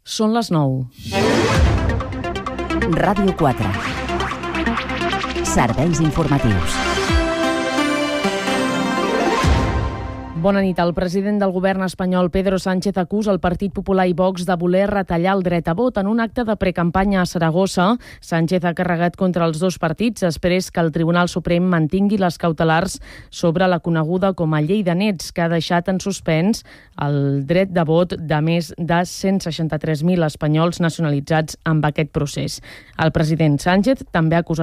Són les 9. Ràdio 4. Serveis informatius. Bona nit. El president del govern espanyol, Pedro Sánchez, acusa el Partit Popular i Vox de voler retallar el dret a vot. En un acte de precampanya a Saragossa, Sánchez ha carregat contra els dos partits després que el Tribunal Suprem mantingui les cautelars sobre la coneguda com a llei de nets, que ha deixat en suspens el dret de vot de més de 163.000 espanyols nacionalitzats amb aquest procés. El president Sánchez també ha acusat